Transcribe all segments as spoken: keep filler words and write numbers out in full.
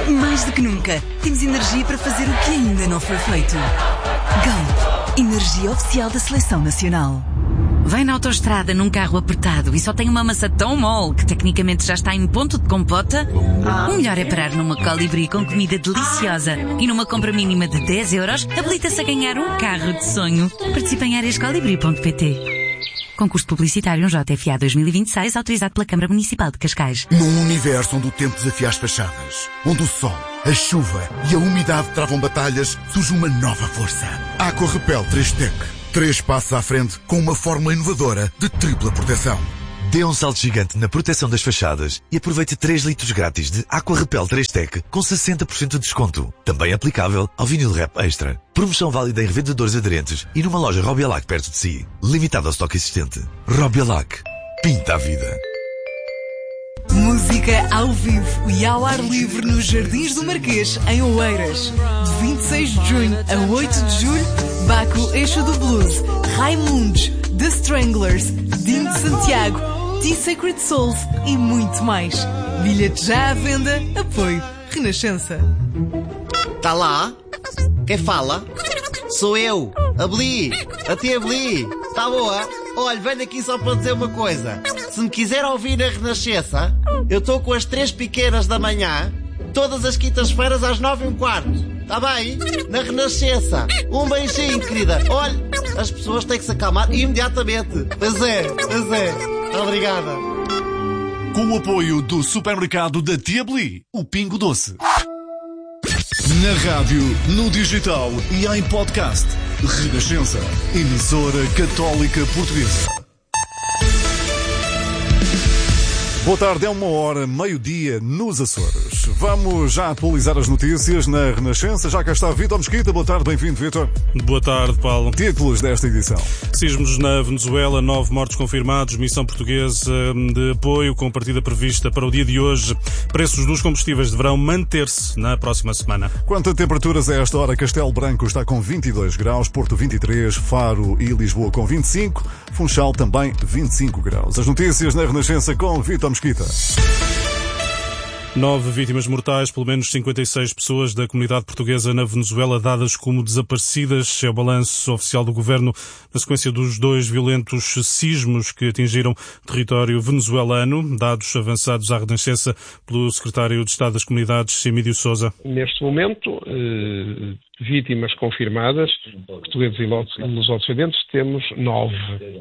Mais do que nunca, temos energia para fazer o que ainda não foi feito. Galp, energia oficial da Seleção Nacional. Vai na autoestrada num carro apertado e só tem uma maçã tão mole que tecnicamente já está em ponto de compota? O melhor é parar numa Colibri com comida deliciosa e numa compra mínima de dez euros habilita-se a ganhar um carro de sonho. Participe em áreas colibri ponto pt. Concurso publicitário J F A dois mil e vinte e seis, autorizado pela Câmara Municipal de Cascais. Num universo onde o tempo desafia as fachadas, onde o sol, a chuva e a umidade travam batalhas, surge uma nova força. Aqua Repel três Tech. Três passos à frente com uma fórmula inovadora de tripla proteção. Dê um salto gigante na proteção das fachadas e aproveite três litros grátis de Aqua Repel três Tech com sessenta por cento de desconto. Também aplicável ao vinil wrap extra. Promoção válida em revendedores aderentes e numa loja Robialac perto de si. Limitado ao estoque existente. Robialac. Pinta a vida. Música ao vivo e ao ar livre nos Jardins do Marquês, em Oeiras. De vinte e seis de junho a oito de julho, Baco Eixo do Blues, Raimundos, The Stranglers, Dino de Santiago, T-Sacred Souls e muito mais. Bilhete já à venda. Apoio Renascença. Tá lá? Quem fala? Sou eu, a Bli, a tia Bli. Tá boa? Olha, venho aqui só para dizer uma coisa. Se me quiser ouvir na Renascença, eu estou com as três piqueiras da manhã, todas as quintas-feiras às nove e um quarto. Tá bem? Na Renascença. Um beijinho, querida. Olha, as pessoas têm que se acalmar imediatamente. Pois é, pois é. Obrigada. Com o apoio do supermercado da Tia Bli, o Pingo Doce. Na rádio, no digital e em podcast. Renascença, emissora católica portuguesa. Boa tarde, é uma hora, meio-dia, nos Açores. Vamos já atualizar as notícias na Renascença. Já cá está Vítor Mesquita. Boa tarde, bem-vindo, Vítor. Boa tarde, Paulo. Títulos desta edição. Sismos na Venezuela, nove mortos confirmados, missão portuguesa de apoio com partida prevista para o dia de hoje. Preços dos combustíveis deverão manter-se na próxima semana. Quanto a temperaturas, a esta hora, Castelo Branco está com vinte e dois graus, Porto vinte e três, Faro e Lisboa com vinte e cinco, Funchal também vinte e cinco graus. As notícias na Renascença com Vítor Mesquita. Nove vítimas mortais, pelo menos cinquenta e seis pessoas da comunidade portuguesa na Venezuela dadas como desaparecidas. É o balanço oficial do governo na sequência dos dois violentos sismos que atingiram território venezuelano, dados avançados à Renascença pelo secretário de Estado das Comunidades, Emílio Sousa. Neste momento, eh, vítimas confirmadas, portugueses e lusodescendentes, temos nove.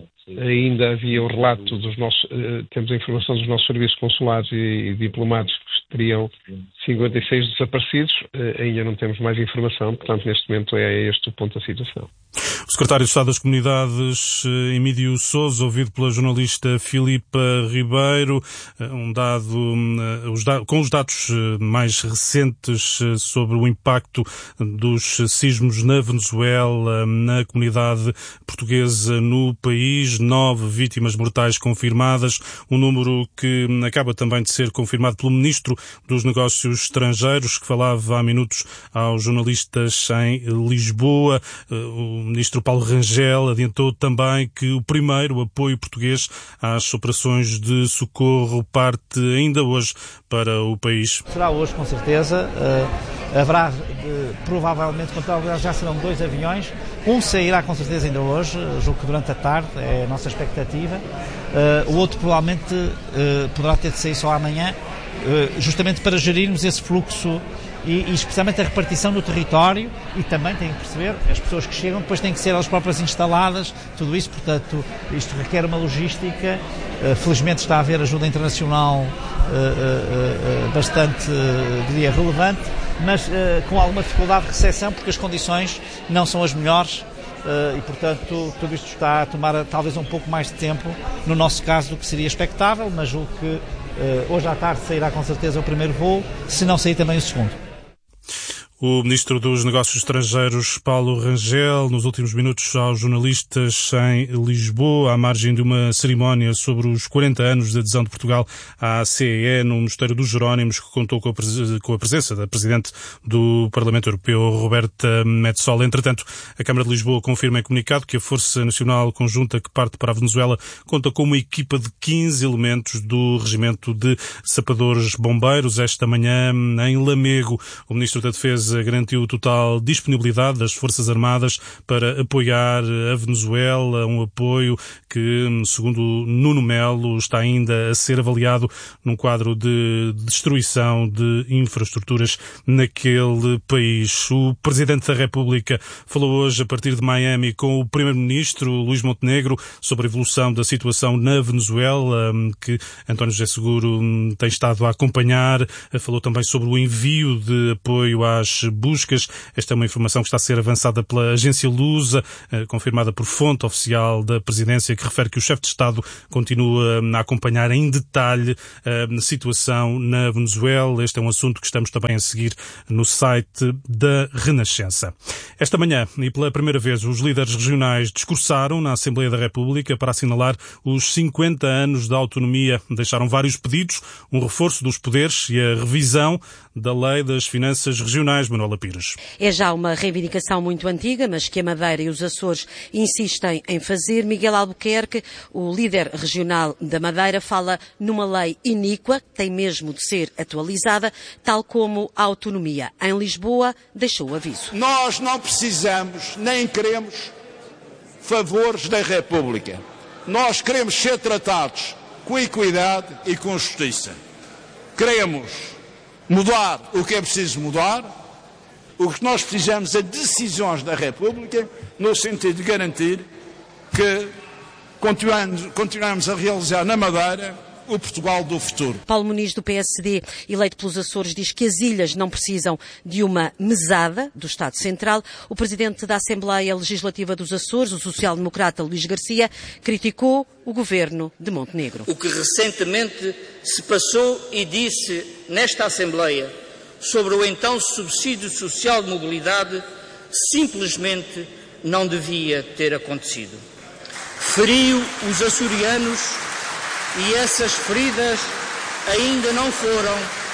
Ainda havia o relato dos nossos, eh, temos a informação dos nossos serviços consulares e, e diplomáticos que teriam cinquenta e seis desaparecidos. Eh, ainda não temos mais informação, portanto, neste momento é este o ponto da situação. O secretário de Estado das Comunidades, Emílio Sousa, ouvido pela jornalista Filipa Ribeiro, um dado, os dados, com os dados mais recentes sobre o impacto dos sismos na Venezuela, na comunidade portuguesa no país, nove vítimas mortais confirmadas, um número que acaba também de ser confirmado pelo Ministro dos Negócios Estrangeiros, que falava há minutos aos jornalistas em Lisboa. O Ministro Paulo Rangel adiantou também que o primeiro apoio português às operações de socorro parte ainda hoje para o país. Será hoje, com certeza. Uh, haverá, uh, provavelmente, já serão dois aviões. Um sairá, com certeza, ainda hoje, julgo que durante a tarde, é a nossa expectativa. Uh, o outro, provavelmente, uh, poderá ter de sair só amanhã, uh, justamente para gerirmos esse fluxo E, e especialmente a repartição no território, e também tem que perceber, as pessoas que chegam depois têm que ser elas próprias instaladas, tudo isso, portanto, isto requer uma logística. Uh, felizmente está a haver ajuda internacional uh, uh, uh, bastante, uh, diria, relevante, mas uh, com alguma dificuldade de recepção, porque as condições não são as melhores. Uh, e, portanto, tudo isto está a tomar talvez um pouco mais de tempo, no nosso caso, do que seria expectável, mas julgo que uh, hoje à tarde sairá com certeza o primeiro voo, se não sair também o segundo. O Ministro dos Negócios Estrangeiros, Paulo Rangel, nos últimos minutos aos jornalistas em Lisboa, à margem de uma cerimónia sobre os quarenta anos de adesão de Portugal à C E E no Mosteiro dos Jerónimos, que contou com a, pres- com a presença da Presidente do Parlamento Europeu, Roberta Metsola. Entretanto, a Câmara de Lisboa confirma em comunicado que a Força Nacional Conjunta que parte para a Venezuela conta com uma equipa de quinze elementos do Regimento de Sapadores Bombeiros. Esta manhã, em Lamego, o Ministro da Defesa garantiu total disponibilidade das Forças Armadas para apoiar a Venezuela, um apoio que, segundo Nuno Melo, está ainda a ser avaliado num quadro de destruição de infraestruturas naquele país. O Presidente da República falou hoje, a partir de Miami, com o Primeiro-Ministro, Luís Montenegro, sobre a evolução da situação na Venezuela, que António José Seguro tem estado a acompanhar. Falou também sobre o envio de apoio às buscas. Esta é uma informação que está a ser avançada pela agência Lusa, confirmada por fonte oficial da Presidência, que refere que o chefe de Estado continua a acompanhar em detalhe a situação na Venezuela. Este é um assunto que estamos também a seguir no site da Renascença. Esta manhã, e pela primeira vez, os líderes regionais discursaram na Assembleia da República para assinalar os cinquenta anos da autonomia. Deixaram vários pedidos, um reforço dos poderes e a revisão da Lei das Finanças Regionais. Manuela Pires. É já uma reivindicação muito antiga, mas que a Madeira e os Açores insistem em fazer. Miguel Albuquerque, o líder regional da Madeira, fala numa lei iníqua, que tem mesmo de ser atualizada, tal como a autonomia. Em Lisboa, deixou o aviso. Nós não precisamos, nem queremos, favores da República. Nós queremos ser tratados com equidade e com justiça. Queremos mudar o que é preciso mudar. O que nós precisamos é decisões da República no sentido de garantir que continuamos, continuamos a realizar na Madeira o Portugal do futuro. Paulo Muniz, do P S D, eleito pelos Açores, diz que as ilhas não precisam de uma mesada do Estado Central. O presidente da Assembleia Legislativa dos Açores, o social-democrata Luís Garcia, criticou o governo de Montenegro. O que recentemente se passou e disse nesta Assembleia sobre o então subsídio social de mobilidade simplesmente não devia ter acontecido. Feriu os açorianos e essas feridas ainda não foram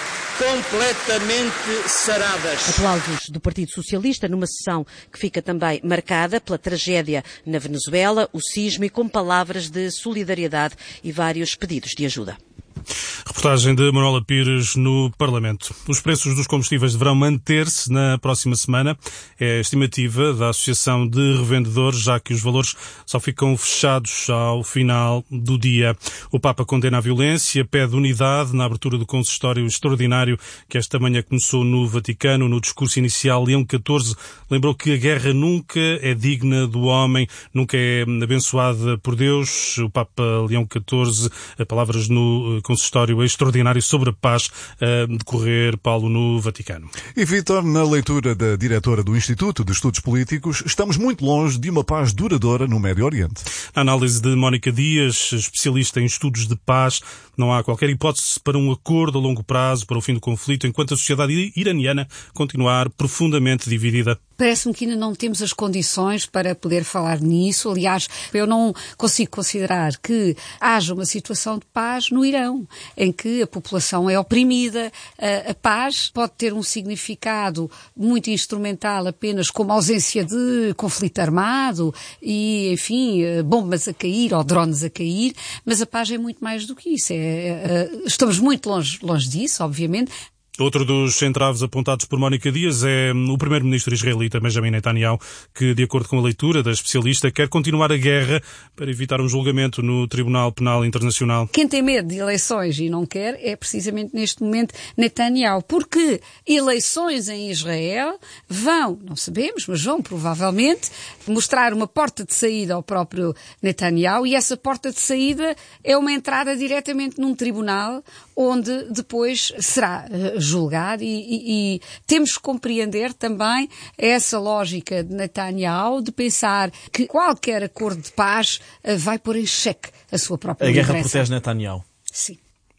completamente saradas. Aplausos do Partido Socialista numa sessão que fica também marcada pela tragédia na Venezuela, o sismo, e com palavras de solidariedade e vários pedidos de ajuda. Reportagem de Manuela Pires no Parlamento. Os preços dos combustíveis deverão manter-se na próxima semana. É a estimativa da Associação de Revendedores, já que os valores só ficam fechados ao final do dia. O Papa condena a violência, pede unidade na abertura do consistório extraordinário que esta manhã começou no Vaticano. No discurso inicial, Leão catorze lembrou que a guerra nunca é digna do homem, nunca é abençoada por Deus. O Papa Leão catorze, palavras no consistório extraordinário sobre a paz a decorrer, Paulo, no Vaticano. E, Vítor, na leitura da diretora do Instituto de Estudos Políticos, estamos muito longe de uma paz duradoura no Médio Oriente. A análise de Mónica Dias, especialista em estudos de paz, não há qualquer hipótese para um acordo a longo prazo para o fim do conflito, enquanto a sociedade iraniana continuar profundamente dividida. Parece-me que ainda não temos as condições para poder falar nisso. Aliás, eu não consigo considerar que haja uma situação de paz no Irão, em que a população é oprimida. A, a paz pode ter um significado muito instrumental apenas como ausência de conflito armado e, enfim, bombas a cair ou drones a cair, mas a paz é muito mais do que isso. É, é, estamos muito longe, longe disso, obviamente. Outro dos entraves apontados por Mónica Dias é o primeiro-ministro israelita Benjamin Netanyahu, que, de acordo com a leitura da especialista, quer continuar a guerra para evitar um julgamento no Tribunal Penal Internacional. Quem tem medo de eleições e não quer é precisamente neste momento Netanyahu, porque eleições em Israel vão, não sabemos, mas vão provavelmente mostrar uma porta de saída ao próprio Netanyahu, e essa porta de saída é uma entrada diretamente num tribunal onde depois será julgado, e, e, e temos que compreender também essa lógica de Netanyahu de pensar que qualquer acordo de paz vai pôr em xeque a sua própria A guerra liderança. protege Netanyahu. Sim.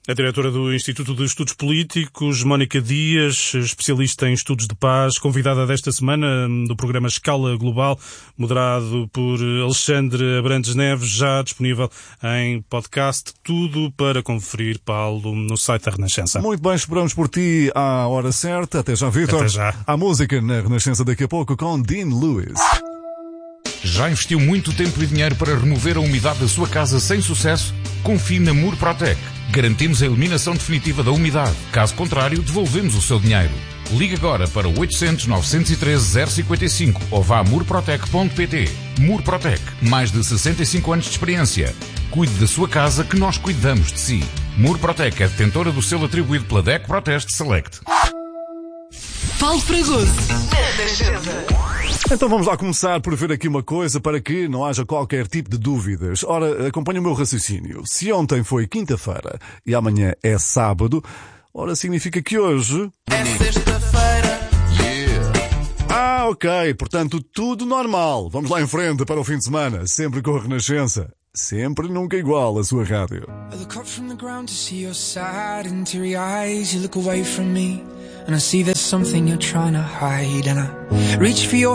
A diretora do Instituto de Estudos Políticos, Mónica Dias, especialista em estudos de paz, convidada desta semana do programa Escala Global, moderado por Alexandre Abrantes Neves, já disponível em podcast. Tudo para conferir, Paulo, no site da Renascença. Muito bem, esperamos por ti à hora certa. Até já, Vítor. Até já. A música na Renascença daqui a pouco com Dean Lewis. Já investiu muito tempo e dinheiro para remover a umidade da sua casa sem sucesso? Confie na Murprotec. Garantimos a eliminação definitiva da umidade. Caso contrário, devolvemos o seu dinheiro. Ligue agora para oitocentos, novecentos e treze, zero cinquenta e cinco ou vá a murprotec ponto pt. Murprotec. Mais de sessenta e cinco anos de experiência. Cuide da sua casa que nós cuidamos de si. Murprotec é detentora do selo atribuído pela D E C Proteste Select. Paulo Fragoso, na Renascença. Então vamos lá começar por ver aqui uma coisa para que não haja qualquer tipo de dúvidas. Ora, acompanha o meu raciocínio. Se ontem foi quinta-feira e amanhã é sábado, ora significa que hoje... é sexta-feira. Yeah. Ah, ok. Portanto, tudo normal. Vamos lá em frente para o fim de semana. Sempre com a Renascença. Sempre nunca igual a sua rádio. I look up from the ground to see your sad and teary eyes. You look away from me and I see there's something you're trying to hide. And I reach for your